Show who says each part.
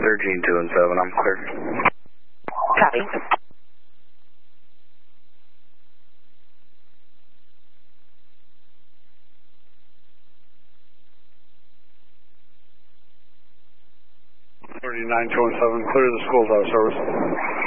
Speaker 1: clear, Gene 2 and 7, I'm clear.
Speaker 2: Copy.
Speaker 3: Nine 2 and 7, clear the schools out of service.